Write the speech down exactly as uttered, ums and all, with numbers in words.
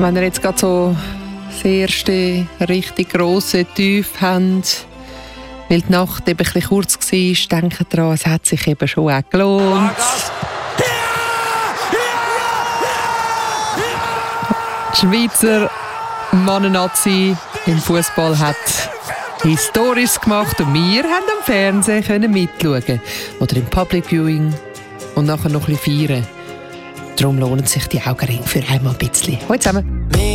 Wenn ihr jetzt gerade so das erste richtig grosse Tief habt, weil die Nacht eben ein bisschen kurz war, denkt daran, es hat sich eben schon auch gelohnt. Die Schweizer Mannennazi im Fußball hat Historisches gemacht und wir haben am Fernsehen können mitschauen oder im Public Viewing und nachher noch ein bisschen feiern. Darum lohnen sich die Augenringe für einmal ein bisschen. Hallo zusammen.